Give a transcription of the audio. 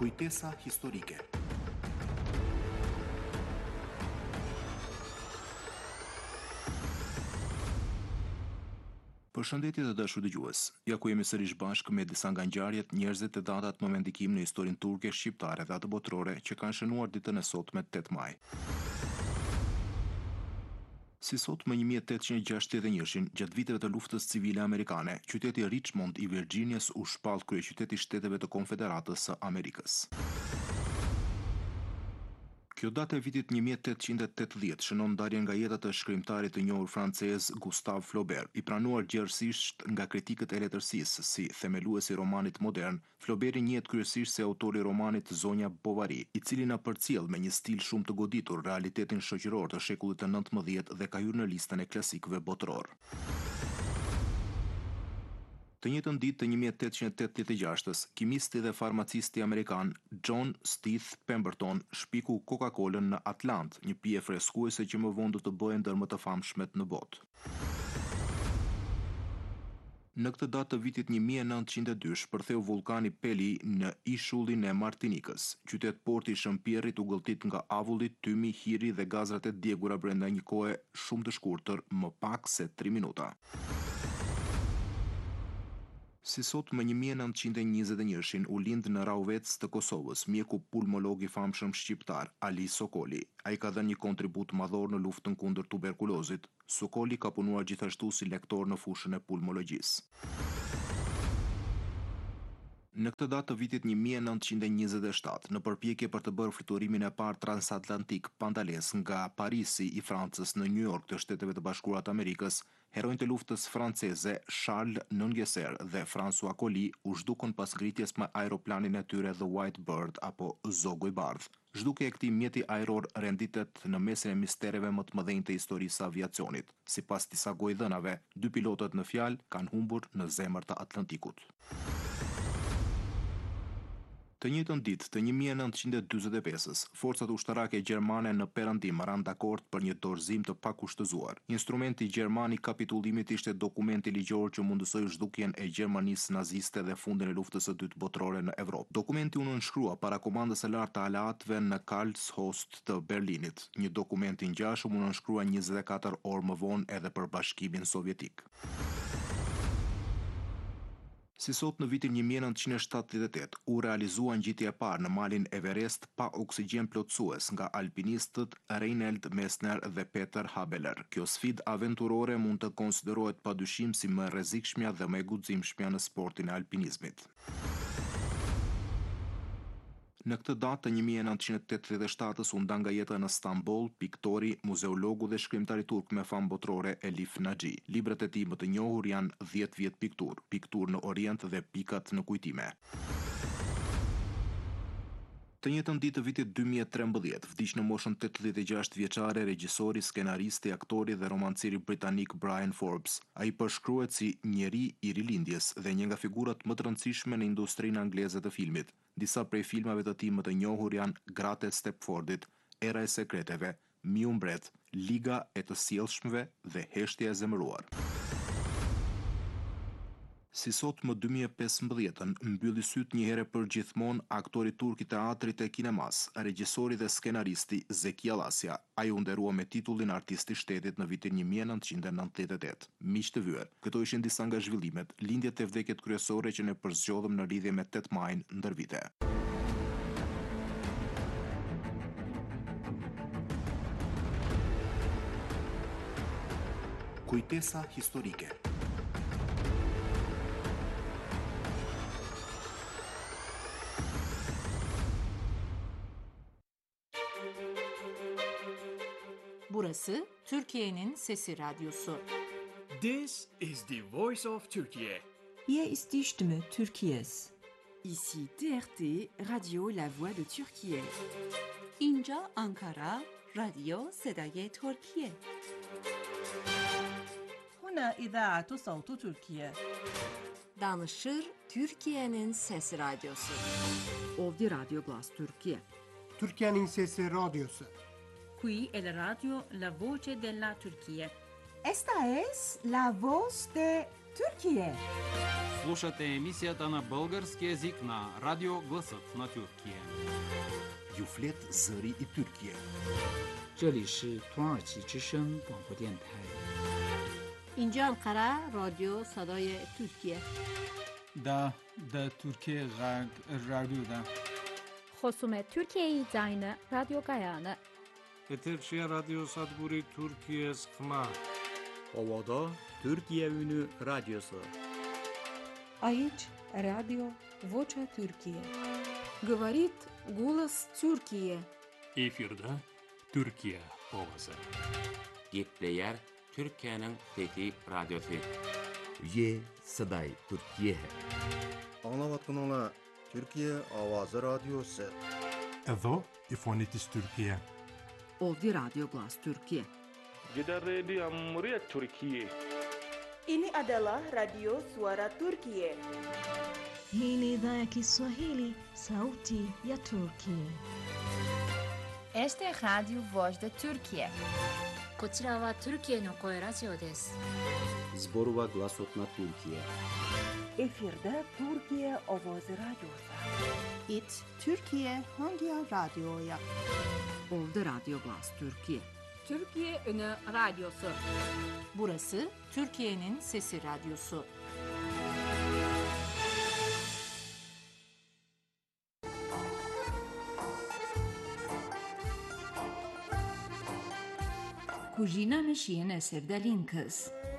Kujtesa historike. Përshëndetje të dashur dëgjues. Ja ku jemi sërish bashkë me disa nga ngjarjet, njerëzit e datat më me ndikim në historinë turke, shqiptare dhe atë botërore që kanë shënuar ditën e sotme 8 maj. Si sot më 1861, gjatë viteve të luftës civile amerikane, qyteti Richmond i Virginias u shpall kryeqytet i Shteteve të Konfederatës së Amerikës. Kjo datë e vitit 1880 shënon ndarjen nga jeta të shkrimtarit të njohur francez Gustave Flaubert. I pranuar gjerësisht nga kritikët e letërsisë si themeluesi i romanit modern, Flaubert njihet kryesisht si autori i romanit Zonja Bovary, i cili na përcjell me një stil shumë të goditur realitetin shoqëror të shekullit të 19 dhe ka hyrë në listën e klasikëve botëror. Të njëjtën ditë të 1886-s, kimisti dhe farmacisti amerikan John Stith Pemberton shpiku Coca-Colën në Atlant, një pije freskuese që më vonë do të bëhej ndër më të famshmet në botë. Në këtë datë të vitit 1902 shpërtheu vulkani Peli në ishullin e Martinikës. Qytet porti i Shëmpirrit u gëlltit nga avulli, tymi, hiri dhe gazrat e djegura brenda një kohe shumë të shkurtër, më pak se 3 minuta. Si sot më 1921 u lind në Rauvec të Kosovës mjeku pulmolog i famshëm shqiptar Ali Sokoli. Ai ka dhënë një kontribut madhor në luftën kundër tuberkulozit. Sokoli ka punuar gjithashtu si lektor në fushën e pulmologjisë. Në këtë datë të vitit 1927, në përpjekje për të bërë fluturimin e parë transatlantik pandales nga Parisi i Francës në New York të Shteteve të Bashkuara të Amerikës, heronjtë e luftës franceze Charles Nungesser dhe François Coly u zhdukën pas ngritjes me aeroplanin e tyre The White Bird apo Zogu i Bardh. Zhdukja e këtij mjeti ajror renditet në mesin e mistereve më të mëdhenj të historisë së aviacionit. Sipas disa gojdhënave, 2 pilotët në fjalë kanë humbur në zemër të Atlantikut. Të njëjtën ditë të 1945-s, forcat ushtarake gjermane në perëndim ranë dakord për një dorëzim të pakushtëzuar. Instrumenti gjerman i kapitullimit ishte dokumenti ligjor që mundësoi zhdukjen e Gjermanisë naziste dhe fundin e luftës së dytë botërore në Evropë. Dokumenti u nënshkrua para komandës së lartë të aleatëve në Karlshorst të Berlinit. Një dokument i ngjashëm u nënshkrua 24 orë më vonë edhe për Bashkimin Sovjetik. Si sot në vitin 1978 u realizua ngjitja e parë në malin Everest pa oksigjen plotësues nga alpinistët Reinhold Messner dhe Peter Habeler. Kjo sfidë aventurore mund të konsiderohet padyshim si më e rrezikshmja dhe më e guximshmja në sportin e alpinizmit. Në këtë datë të 1987-s u nda nga jeta në Stamboll piktori, muzeologu dhe shkrimtari turk me famë botërore Elif Naxhi. Librat e tij më të njohur janë 10 vjet pikturë, Pikturë në Orient dhe Pikat në kujtime. Të njëjtën ditë të vitit 2013 vdiq në moshën 86 vjeçare regjisori, skenaristi, aktori dhe romancieri britanik Brian Forbes. Ai përshkruhet si njeri i rilindjes dhe një nga figurat më të rëndësishme në industrinë angleze të filmit. Disa prej filmave të tij më të njohur janë Gratë e Stepfordit, Era e sekreteve, Miu mbret, Liga e të sjellshmëve dhe Heshtja e zemëruar. Si sot më 2015-ën mbylli syt një herë për gjithmonë aktori turk i teatrit e kinemas, regjisori dhe skenaristi Zeki Allasja. Ai u nderua me titullin Artist i Shtetit në vitin 1998. Miq të vyer, këto ishin disa nga zhvillimet, lindjet e vdekjet kryesore që ne përzgjodhëm në lidhje me 8 majin ndër vite. Kujtesa historike. Burası Türkiye'nin Sesi Radyosu. This is the voice of Turkey. Hier ist die Stimme Türkiye's. Ici TRT, Radio La Voix de Türkiye. اینجا Ankara, راديو صدای ترکیه. هنا إذاعة صوت تركيا. Danışır Türkiye'nin Sesi Radyosu. Ovdje Radio Glas Türkiye. Türkiye'nin Sesi Radyosu. Qui è la radio La Voce della Turchia. Esta es la voz de Türkiye. Слушате емисията на български език на Радио Гласът на Тюркия. Юфлет Зări и Türkiye. 这里是土耳其之声广播电台。 اینجا انقره رادیو صدای ترکیه. دا ترکیه رادیو دا. خصوم ترکیه زاین رادیو گایانه. Eterçiye Radyo Sadburi Türkiye Sıkma. Ovada Türkiye Ünü Radyosu. Aici Radio Vocea Türkiye. Говорит голос Türkiye. Efirde Türkiye ovası. Gepleyer Türkiye'nin fethi radyosu. Ye Saday Türkiye. Anlavatkununa Türkiye Avazı Radyosu. Εδώ η φωνή της Τουρκία. Ovdje Radio Glas Türkiye. Gidan rediyon muryar Türkiye. Ini adalah Radio Suara Turkiye. Hii ni idhaa ya Kiswahili, sauti ya Turkiye. Este es Radio Voz de Turkiye. こちらはトルキエの声ラジオです。 Zborova Glasot na Türkiye. Efirde Türkiye Ovazı Radyosu. It Türkiye hangi radyoya? Ovdje Radio Glas Türkiye. Türkiye Ünü Radyosu. Burası Türkiye'nin Sesi Radyosu. Kuzhina me shihen e Sevdalin kız.